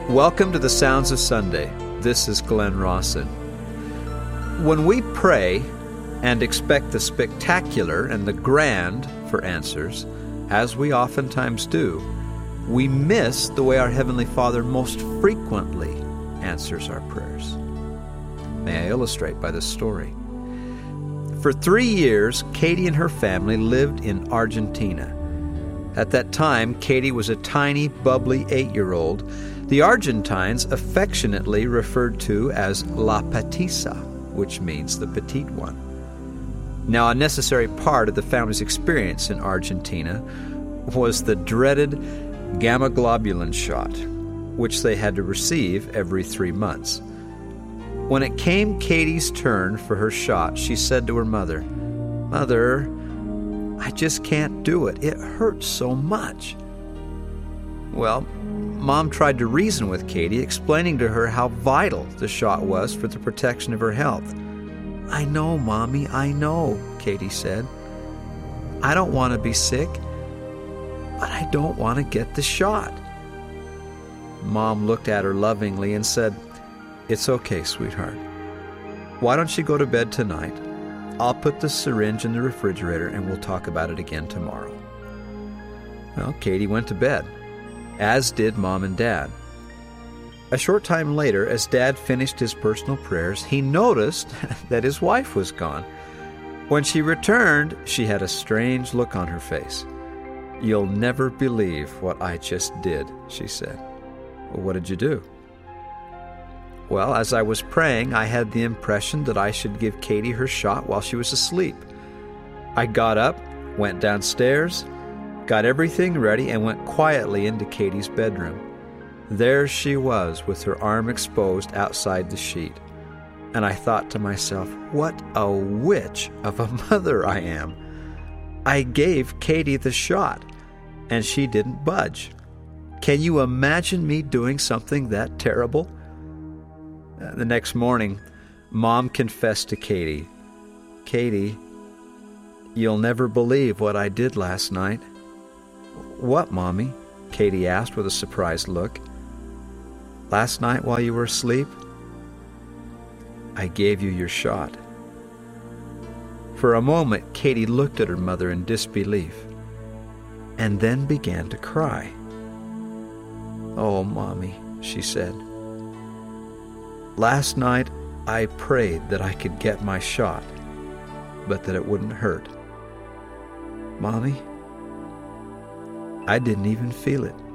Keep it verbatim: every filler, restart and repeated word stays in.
Welcome to the Sounds of Sunday. This is Glenn Rawson. When we pray and expect the spectacular and the grand for answers, as we oftentimes do, we miss the way our Heavenly Father most frequently answers our prayers. May I illustrate by this story? For three years, Katie and her family lived in Argentina. At that time, Katie was a tiny, bubbly eight-year-old the Argentines affectionately referred to as La Petiza, which means the petite one. Now, a necessary part of the family's experience in Argentina was the dreaded gamma globulin shot, which they had to receive every three months. When it came Katie's turn for her shot, she said to her mother, "Mother, I just can't do it. It hurts so much." Well, Mom tried to reason with Katie, explaining to her how vital the shot was for the protection of her health. "I know, Mommy, I know," Katie said. "I don't want to be sick, but I don't want to get the shot." Mom looked at her lovingly and said, "It's okay, sweetheart. Why don't you go to bed tonight? I'll put the syringe in the refrigerator and we'll talk about it again tomorrow." Well, Katie went to bed, as did Mom and Dad. A short time later, as Dad finished his personal prayers, he noticed that his wife was gone. When she returned, she had a strange look on her face. "You'll never believe what I just did," she said. "Well, what did you do?" "Well, as I was praying, I had the impression that I should give Katie her shot while she was asleep. I got up, went downstairs, got everything ready, and went quietly into Katie's bedroom. There she was with her arm exposed outside the sheet. And I thought to myself, what a witch of a mother I am. I gave Katie the shot, and she didn't budge. Can you imagine me doing something that terrible?" The next morning, Mom confessed to Katie, "Katie, you'll never believe what I did last night." "What, Mommy?" Katie asked with a surprised look. "Last night while you were asleep, I gave you your shot." For a moment, Katie looked at her mother in disbelief, and then began to cry. "Oh, Mommy," she said. "Last night I prayed that I could get my shot, but that it wouldn't hurt. Mommy, I didn't even feel it."